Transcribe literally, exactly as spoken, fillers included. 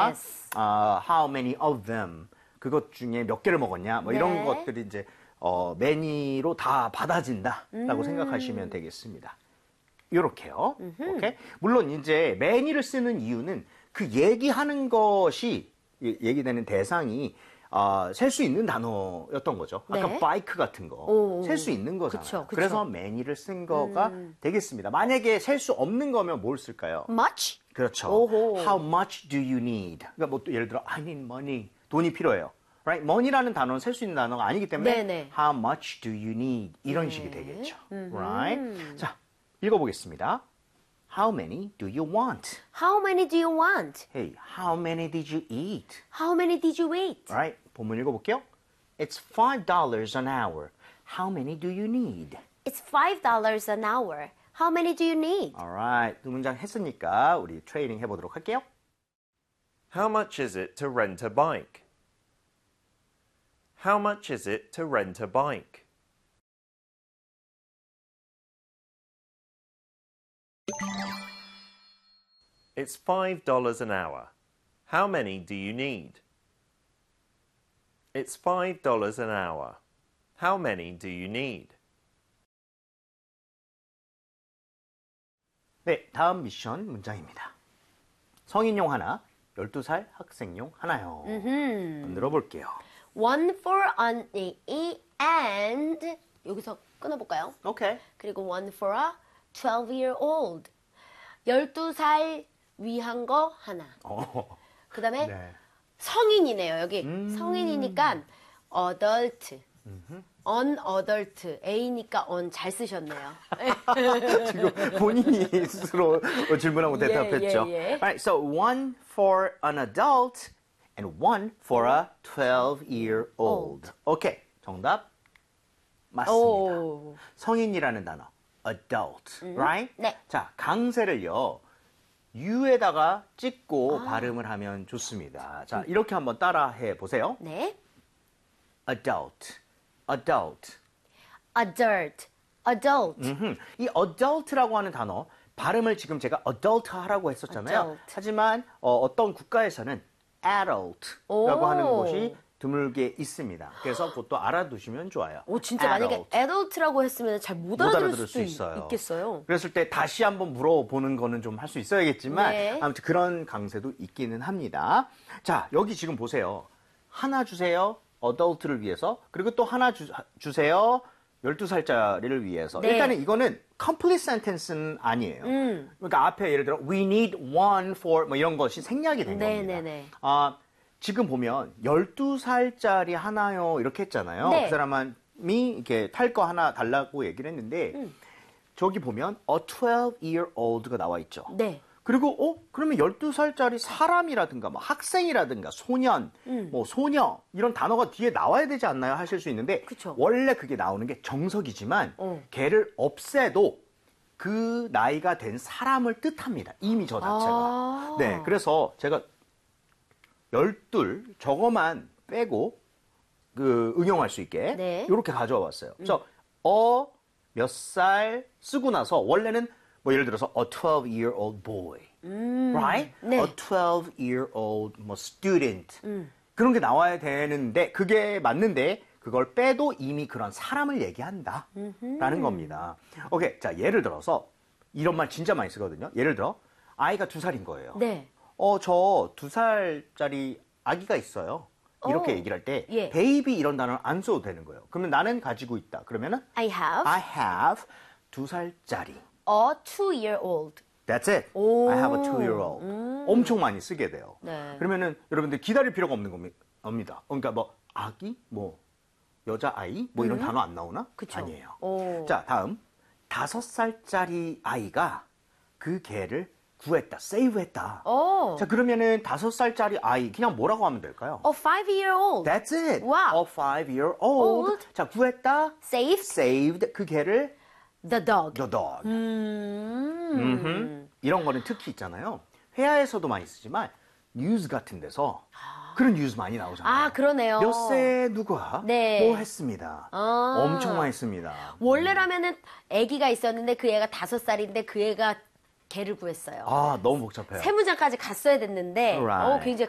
Yes. 어, how many of them 그것 중에 몇 개를 먹었냐 뭐 이런 네. 것들이 이제 어, many로 다 받아진다라고 음. 생각하시면 되겠습니다. 요렇게요. 오케이? 물론 이제 many를 쓰는 이유는 그 얘기하는 것이 얘기되는 대상이 어, 셀 수 있는 단어였던 거죠. 아까 네. bike 같은 거 셀 수 있는 거잖아요. 그쵸, 그쵸. 그래서 many를 쓴 거가 음. 되겠습니다. 만약에 셀 수 없는 거면 뭘 쓸까요? Much? 그렇죠. 오호. How much do you need? 그러니까 뭐 또 예를 들어 I need money. 돈이 필요해요. Right? money라는 단어는 셀 수 있는 단어가 아니기 때문에 네네. How much do you need? 이런 네. 식이 되겠죠. 음흠. Right? 자, 읽어보겠습니다. How many do you want? How many do you want? Hey, how many did you eat? How many did you eat? Right? 본문 읽어볼게요. It's five dollars an hour. How many do you need? It's five dollars an hour. How many do you need? Alright, 두 문장 했으니까 우리 트레이닝 해보도록 할게요. How much is it to rent a bike? How much is it to rent a bike? It's five dollars an hour. How many do you need? It's five dollars an hour. How many do you need? 네, 다음 미션 문장입니다. 성인용 하나, 열두 살 학생용 하나요. 만들어 볼게요. One for an e and 여기서 끊어볼까요? 오케이. 그리고 one for a twelve year old. 열두 살 위한 거 하나. 어, 그 다음에 네. 성인이네요. 여기 음. 성인이니까 adult, unadult, A니까 on 잘 쓰셨네요. 지금 본인이 스스로 질문하고 예, 대답했죠. 예, 예. Alright, so one for an adult and one for a twelve year old. 오케이, 정답 맞습니다. 오. 성인이라는 단어, adult, right? 네. 자, 강세를요. U에다가 찍고 발음을 하면 좋습니다. 자, 이렇게 한번 따라해 보세요. 네. adult, adult. adult, adult. 음흠. 이 adult라고 하는 단어 발음을 지금 제가 adult 하라고 했었잖아요. adult. 하지만 어, 어떤 국가에서는 adult라고 오. 하는 곳이 드물게 있습니다. 그래서 그것도 알아두시면 좋아요. 오, 진짜 adult. 만약에 adult라고 했으면 잘 못 못 알아들을 알아들을 수도 수 있어요. 있겠어요. 그랬을 때 다시 한번 물어보는 거는 좀 할 수 있어야겠지만 네. 아무튼 그런 강세도 있기는 합니다. 자, 여기 지금 보세요. 하나 주세요. adult를 위해서. 그리고 또 하나 주, 주세요. 열두 살짜리를 위해서. 네. 일단은 이거는 complete sentence는 아니에요. 음. 그러니까 앞에 예를 들어 we need one for 뭐 이런 것이 생략이 된 네, 겁니다. 네, 네. 아, 지금 보면 열두 살짜리 하나요 이렇게 했잖아요. 네. 그 사람이 이렇게 탈 거 하나 달라고 얘기를 했는데 음. 저기 보면 a twelve year old가 나와 있죠. 네. 그리고 어 그러면 열두 살짜리 사람이라든가 뭐 학생이라든가 소년, 음. 뭐 소녀 이런 단어가 뒤에 나와야 되지 않나요? 하실 수 있는데 그쵸. 원래 그게 나오는 게 정석이지만 어. 걔를 없애도 그 나이가 된 사람을 뜻합니다. 이미 저 자체가. 아. 네, 그래서 제가 열둘 저거만 빼고 그 응용할 수 있게 네. 이렇게 가져와 봤어요. 그래서 어 몇 살 쓰고 나서 원래는 뭐 예를 들어서 a twelve year old boy, right? 네. a twelve year old 뭐 student 그런 게 나와야 되는데 그게 맞는데 그걸 빼도 이미 그런 사람을 얘기한다라는 겁니다. 오케이, 자 예를 들어서 이런 말 진짜 많이 쓰거든요. 예를 들어 아이가 두 살인 거예요. 네. 어, 저 두 살짜리 아기가 있어요. 이렇게 오, 얘기를 할 때 예. 베이비 이런 단어를 안 써도 되는 거예요. 그러면 나는 가지고 있다. 그러면은 I have I have 두 살짜리. a two year old. That's it. 오. I have a two-year-old. 엄청 많이 쓰게 돼요. 네. 그러면은 여러분들 기다릴 필요가 없는 겁니- 겁니다. 그러니까 뭐 아기, 뭐 여자아이, 뭐 이런 단어 안 나오나? 그쵸. 아니에요. 오. 자, 다음 다섯 살짜리 아이가 그 개를 구했다, 세이브했다. 오. 자, 그러면은 다섯 살짜리 아이 그냥 뭐라고 하면 될까요? a five year old. That's it. 와우. A five-year-old. Old. 자, 구했다, saved saved 그 개를 the dog. the dog. 음. 음흠. 이런 거는 특히 있잖아요. 회화에서도 많이 쓰지만 뉴스 같은 데서 그런 뉴스 많이 나오잖아요. 아, 그러네요. 몇 세 누가 네. 뭐 했습니다. 아. 엄청 많이 씁니다. 원래라면은 아기가 있었는데 그 애가 다섯 살인데 그 애가 개를 구했어요. 아, 너무 복잡해요. 세 문장까지 갔어야 됐는데 Right. 어, 굉장히